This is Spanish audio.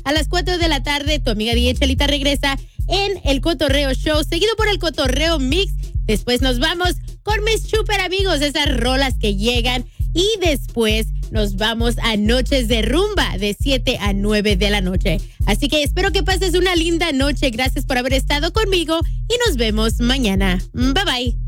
A las 4 de la tarde, tu amiga DJ Chelita regresa en el Cotorreo Show, seguido por el Cotorreo Mix. Después nos vamos con mis super amigos, esas rolas que llegan. Y después nos vamos a Noches de Rumba de 7 a 9 de la noche. Así que espero que pases una linda noche. Gracias por haber estado conmigo y nos vemos mañana. Bye bye.